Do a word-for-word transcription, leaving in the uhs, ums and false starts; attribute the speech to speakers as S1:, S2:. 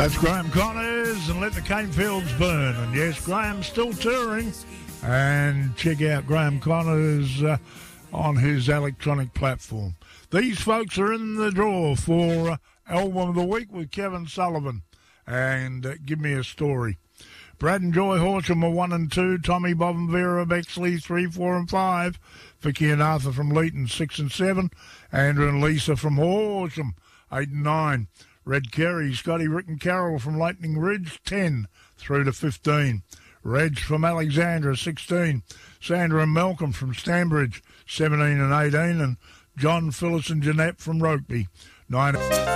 S1: That's Graham Connors and Let the Cane Fields Burn. And yes, Graham's still touring. And check out Graham Connors uh, on his electronic platform. These folks are in the draw for uh, Album of the Week with Kevin Sullivan. And uh, Give Me a Story. Brad and Joy Horsham are one and two. Tommy, Bob and Vera Bexley, three, four and five. Vicky and Arthur from Leeton, six and seven. Andrew and Lisa from Horsham, eight and nine. Red Kerry, Scotty, Rick and Carol from Lightning Ridge, ten through to fifteen. Reg from Alexandra, sixteen. Sandra and Malcolm from Stanbridge, seventeen and eighteen. And John, Phyllis and Jeanette from Rugby, nine.